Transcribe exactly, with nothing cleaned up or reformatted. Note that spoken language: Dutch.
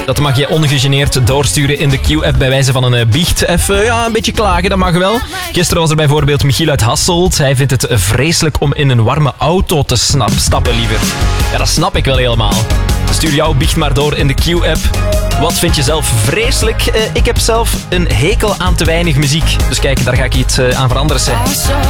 Dat mag je ongegeneerd doorsturen in de Q-app bij wijze van een uh, biecht. Even ja, een beetje klagen, dat mag wel. Gisteren was er bijvoorbeeld Michiel uit Hasselt. Hij vindt het vreselijk om in een warme auto te snap, stappen, liever. Ja, dat snap ik wel helemaal. Stuur jouw biecht maar door in de Q-app. Wat vind je zelf vreselijk? Uh, ik heb zelf een hekel aan te weinig muziek. Dus kijk, daar ga ik iets uh, aan veranderen. Zeg.